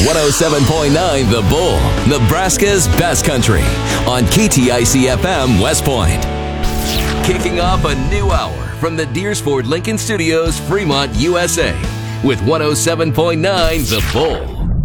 107.9 The Bull, Nebraska's best country, on KTIC FM West Point. Kicking off a new hour from the Deersford Lincoln Studios, Fremont, USA, with 107.9 The Bull.